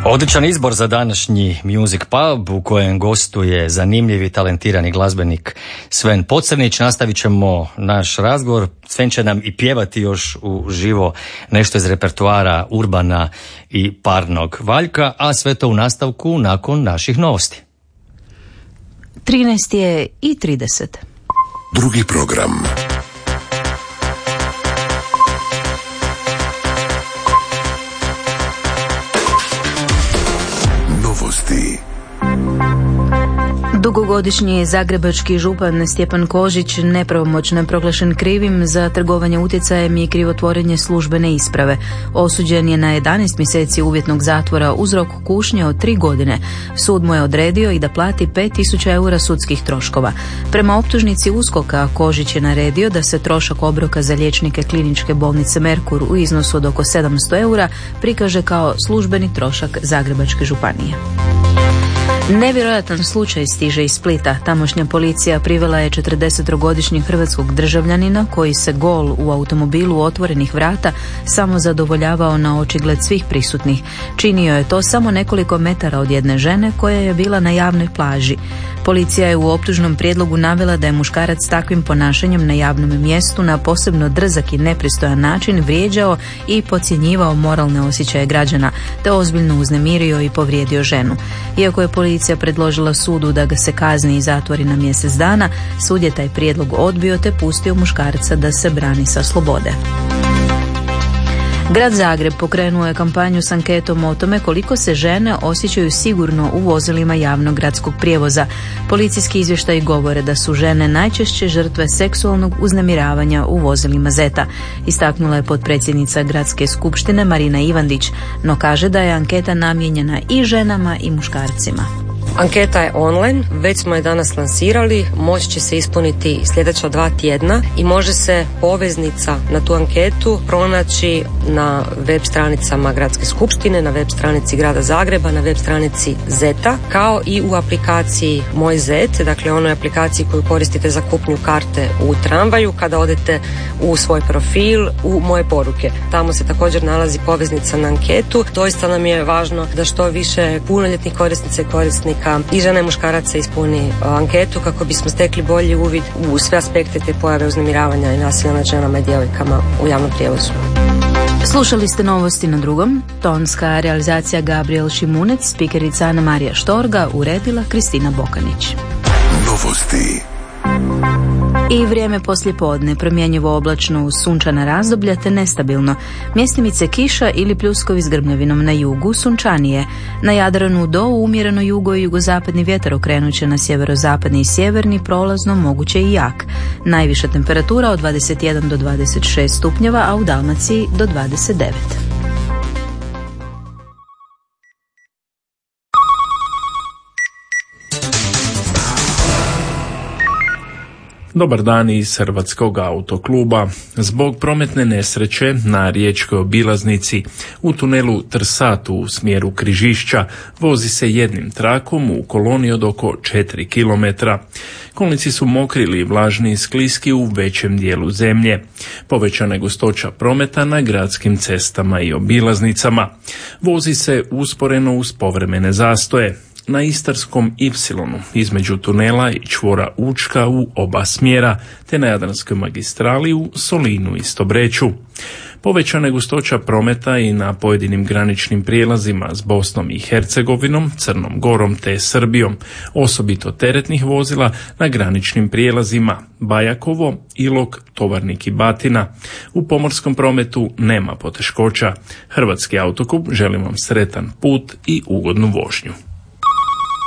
Odličan izbor za današnji Music Pub u kojem gostuje zanimljiv i talentirani glazbenik Sven Pocrnić. Nastavit ćemo naš razgovor. Sven će nam i pjevati još uživo nešto iz repertoara Urbana i Parnog Valjka, a sve to u nastavku nakon naših novosti. 13:30. Drugi program. Novosti. Dugogodišnji zagrebački župan Stjepan Kožić nepravomoćno je proglašen krivim za trgovanje utjecajem i krivotvorenje službene isprave. Osuđen je na 11 mjeseci uvjetnog zatvora uz rok kušnje od 3 godine. Sud mu je odredio i da plati 5.000 eura sudskih troškova. Prema optužnici USKOK-a Kožić je naredio da se trošak obroka za liječnike kliničke bolnice Merkur u iznosu od oko 700 eura prikaže kao službeni trošak Zagrebačke županije. Nevjerojatan slučaj stiže iz Splita. Tamošnja policija privela je 40-godišnjeg hrvatskog državljanina koji se gol u automobilu otvorenih vrata samo zadovoljavao na očigled svih prisutnih. Činio je to samo nekoliko metara od jedne žene koja je bila na javnoj plaži. Policija je u optužnom prijedlogu navela da je muškarac takvim ponašanjem na javnom mjestu na posebno drzak i nepristojan način vrijeđao i podcjenjivao moralne osjećaje građana, te ozbiljno uznemirio i povrijedio ženu. Iako je policija predložila sudu da ga se kazni i zatvori na mjesec dana, sud je taj prijedlog odbio te pustio muškarca da se brani sa slobode. Grad Zagreb pokrenuo je kampanju s anketom o tome koliko se žene osjećaju sigurno u vozilima javnog gradskog prijevoza. Policijski izvještaji govore da su žene najčešće žrtve seksualnog uznemiravanja u vozilima Zeta. Istaknula je potpredsjednica Gradske skupštine Marina Ivandić, no kaže da je anketa namijenjena i ženama i muškarcima. Anketa je online, već smo je danas lansirali, moći će se ispuniti sljedeća 2 tjedna i može se poveznica na tu anketu pronaći na web stranicama Gradske skupštine, na web stranici Grada Zagreba, na web stranici Zeta, kao i u aplikaciji Moj Zet, dakle onoj aplikaciji koju koristite za kupnju karte u tramvaju kada odete u svoj profil, u Moje poruke. Tamo se također nalazi poveznica na anketu. Doista nam je važno da što više punoljetnih korisnica i korisnika i žena i muškaraca ispuni anketu kako bismo stekli bolji uvid u sve aspekte te pojave uznemiravanja i nasilja nad ženama i djevojkama u javnom prijevozu. Slušali ste novosti na drugom. Tonska realizacija Gabriel Šimunec, spikerica Ana Marija Štorga, uredila Kristina Bokanić. Novosti. I vrijeme poslijepodne, promjenjivo oblačno uz sunčana razdoblja te nestabilno. Mjestimice kiša ili pljuskovi s grmljavinom na jugu, sunčanije. Na Jadranu do umjereno jugo i jugozapadni vjetar okrenut će na sjeverozapadni i sjeverni, prolazno moguće i jak. Najviša temperatura od 21 do 26 stupnjeva, a u Dalmaciji do 29. Dobar dan iz Hrvatskog autokluba. Zbog prometne nesreće na riječkoj obilaznici u tunelu Trsat u smjeru Križišća vozi se jednim trakom u koloni od oko 4 km. Kolnici su mokri ili vlažni i skliski u većem dijelu zemlje. Povećana je gustoća prometa na gradskim cestama i obilaznicama. Vozi se usporeno uz povremene zastoje. Na Istarskom Y između tunela i čvora Učka u oba smjera, te na Jadranskoj magistrali u Solinu i Stobreću. Povećana je gustoća prometa i na pojedinim graničnim prijelazima s Bosnom i Hercegovinom, Crnom Gorom te Srbijom, osobito teretnih vozila na graničnim prijelazima Bajakovo, Ilok, Tovarnik i Batina. U pomorskom prometu nema poteškoća. Hrvatski autoklub želi vam sretan put i ugodnu vožnju.